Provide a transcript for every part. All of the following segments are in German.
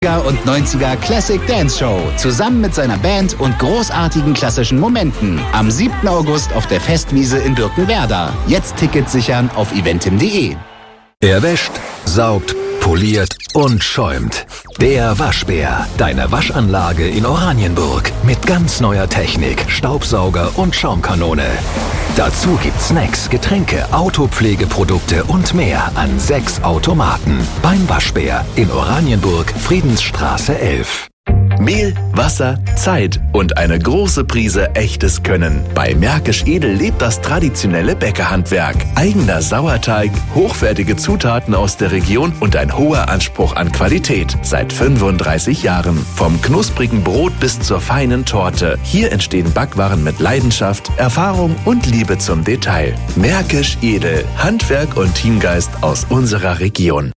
und 90er Classic Dance Show zusammen mit seiner Band und großartigen klassischen Momenten am 7. August auf der Festwiese in Birkenwerder. Jetzt Tickets sichern auf eventim.de. Er wäscht, saugt, poliert und schäumt. Der Waschbär, deine Waschanlage in Oranienburg mit ganz neuer Technik, Staubsauger und Schaumkanone. Dazu gibt's Snacks, Getränke, Autopflegeprodukte und mehr an 6 Automaten. Beim Waschbär in Oranienburg, Friedensstraße 11. Mehl, Wasser, Zeit und eine große Prise echtes Können. Bei Märkisch Edel lebt das traditionelle Bäckerhandwerk. Eigener Sauerteig, hochwertige Zutaten aus der Region und ein hoher Anspruch an Qualität. Seit 35 Jahren. Vom knusprigen Brot bis zur feinen Torte. Hier entstehen Backwaren mit Leidenschaft, Erfahrung und Liebe zum Detail. Märkisch Edel. Handwerk und Teamgeist aus unserer Region.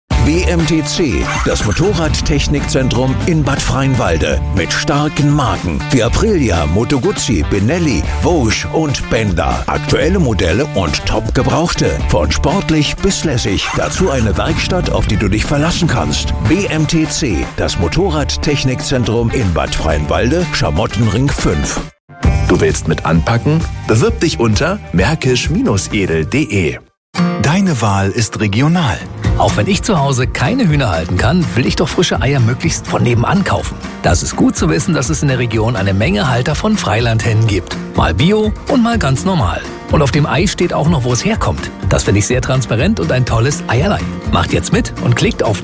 BMTC, das Motorradtechnikzentrum in Bad Freienwalde mit starken Marken wie Aprilia, Moto Guzzi, Benelli, Vosges und Bender. Aktuelle Modelle und top gebrauchte. Von sportlich bis lässig. Dazu eine Werkstatt, auf die du dich verlassen kannst. BMTC, das Motorradtechnikzentrum in Bad Freienwalde, Schamottenring 5. Du willst mit anpacken? Bewirb dich unter märkisch-edel.de. Deine Wahl ist regional. Auch wenn ich zu Hause keine Hühner halten kann, will ich doch frische Eier möglichst von nebenan kaufen. Das ist gut zu wissen, dass es in der Region eine Menge Halter von Freilandhennen gibt. Mal Bio und mal ganz normal. Und auf dem Ei steht auch noch, wo es herkommt. Das finde ich sehr transparent und ein tolles Eierlein. Macht jetzt mit und klickt auf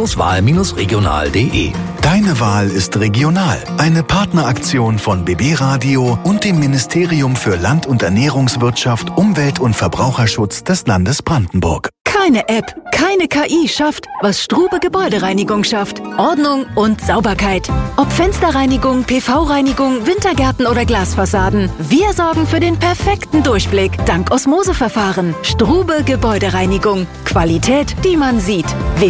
deine-wahl-regional.de. Deine Wahl ist regional. Eine Partneraktion von BB Radio und dem Ministerium für Land- und Ernährungswirtschaft, Umwelt- und Verbraucherschutz des Landes Brandenburg. Keine App, keine KI schafft, was Strube Gebäudereinigung schafft. Ordnung und Sauberkeit. Ob Fensterreinigung, PV-Reinigung, Wintergärten oder Glasfassaden. Wir sorgen für den perfekten Durchblick dank Osmoseverfahren. Strube Gebäudereinigung. Qualität, die man sieht.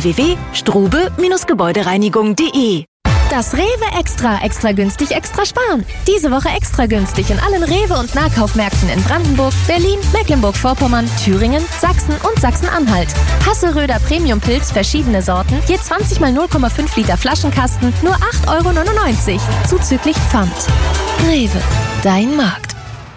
www.strube-gebäudereinigung.de. Das Rewe extra günstig, extra sparen. Diese Woche extra günstig in allen Rewe- und Nahkaufmärkten in Brandenburg, Berlin, Mecklenburg-Vorpommern, Thüringen, Sachsen und Sachsen-Anhalt. Hasseröder Premium-Pilz, verschiedene Sorten, je 20 mal 0,5 Liter Flaschenkasten, nur 8,99 €, zuzüglich Pfand. Rewe, dein Markt.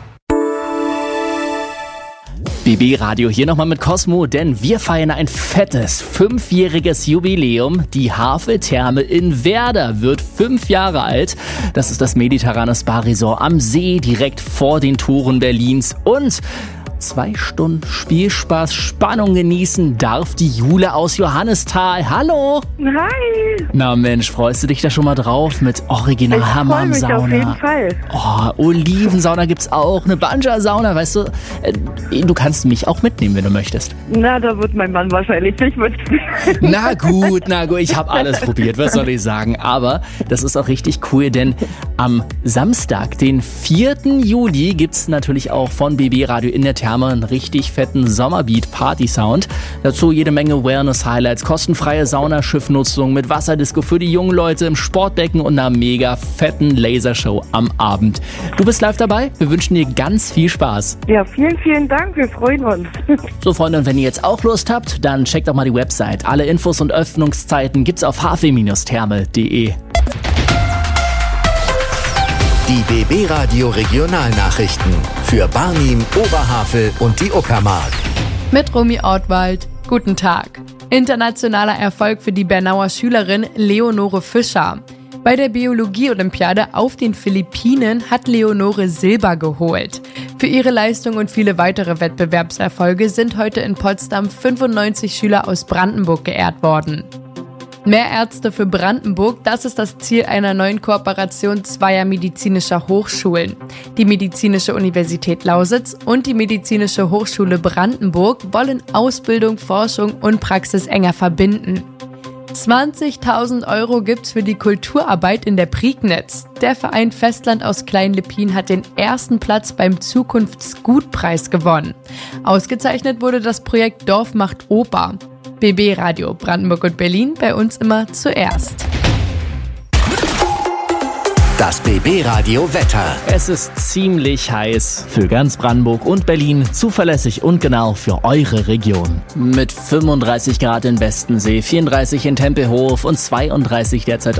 BB Radio hier nochmal mit Cosmo, denn wir feiern ein fettes 5-jähriges Jubiläum. Die Havel-Therme in Werder wird 5 Jahre alt. Das ist das mediterrane Spa-Resort am See, direkt vor den Toren Berlins. Und 2 Stunden Spielspaß, Spannung genießen darf die Jule aus Johannisthal. Hallo! Hi! Na Mensch, freust du dich da schon mal drauf mit original Hammam-Sauna? Auf jeden Fall. Oh, Olivensauna gibt's auch, eine Banja-Sauna, weißt du? Du kannst mich auch mitnehmen, wenn du möchtest. Na, da wird mein Mann wahrscheinlich nicht mit. Na gut, ich habe alles probiert, was soll ich sagen? Aber das ist auch richtig cool, denn am Samstag, den 4. Juli, gibt's natürlich auch von BB Radio in der Therme einen richtig fetten Sommerbeat-Party-Sound. Dazu jede Menge Wellness-Highlights, kostenfreie Saunaschiffnutzung mit Wasserdisco für die jungen Leute im Sportbecken und einer mega fetten Lasershow am Abend. Du bist live dabei, wir wünschen dir ganz viel Spaß. Ja, vielen, vielen Dank, wir freuen uns. So Freunde, und wenn ihr jetzt auch Lust habt, dann checkt doch mal die Website. Alle Infos und Öffnungszeiten gibt's auf havel-therme.de. Die BB Radio Regionalnachrichten für Barnim, Oberhavel und die Uckermark. Mit Romy Ortwald. Guten Tag. Internationaler Erfolg für die Bernauer Schülerin Leonore Fischer. Bei der Biologie-Olympiade auf den Philippinen hat Leonore Silber geholt. Für ihre Leistung und viele weitere Wettbewerbserfolge sind heute in Potsdam 95 Schüler aus Brandenburg geehrt worden. Mehr Ärzte für Brandenburg, das ist das Ziel einer neuen Kooperation zweier medizinischer Hochschulen. Die Medizinische Universität Lausitz und die Medizinische Hochschule Brandenburg wollen Ausbildung, Forschung und Praxis enger verbinden. 20.000 € gibt's für die Kulturarbeit in der Prignitz. Der Verein Festland aus Klein-Lippin hat den ersten Platz beim Zukunftsgutpreis gewonnen. Ausgezeichnet wurde das Projekt Dorf macht Oper. BB Radio Brandenburg und Berlin, bei uns immer zuerst. Das BB Radio Wetter. Es ist ziemlich heiß für ganz Brandenburg und Berlin, zuverlässig und genau für eure Region. Mit 35 Grad in Bestensee, 34 in Tempelhof und 32 derzeit